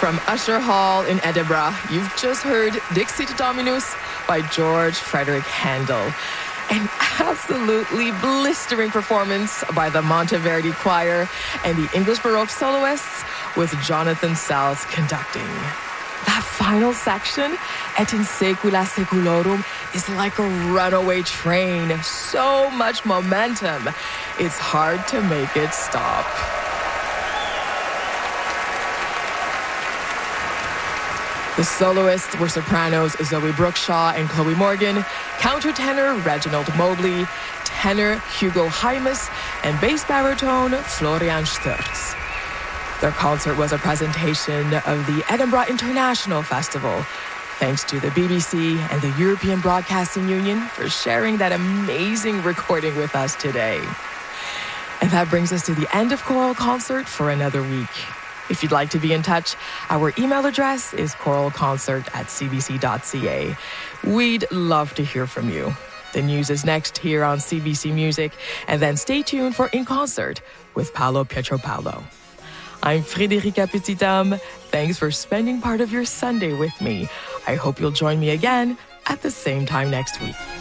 From Usher Hall in Edinburgh, you've just heard Dixie to Dominus by George Frederick Handel. An absolutely blistering performance by the Monteverdi Choir and the English Baroque soloists with Jonathan Sells conducting. That final section, Et in Secula Seculorum, is like a runaway train. So much momentum. It's hard to make it stop. The soloists were sopranos Zoe Brookshaw and Chloe Morgan, countertenor Reginald Mobley, tenor Hugo Hymas, and bass baritone Florian Sturz. Their concert was a presentation of the Edinburgh International Festival. Thanks to the BBC and the European Broadcasting Union for sharing that amazing recording with us today. And that brings us to the end of Choral Concert for another week. If you'd like to be in touch, our email address is choralconcert@cbc.ca. We'd love to hear from you. The news is next here on CBC Music, and then stay tuned for In Concert with Paolo Pietropalo. I'm Frédérica Petithomme. Thanks for spending part of your Sunday with me. I hope you'll join me again at the same time next week.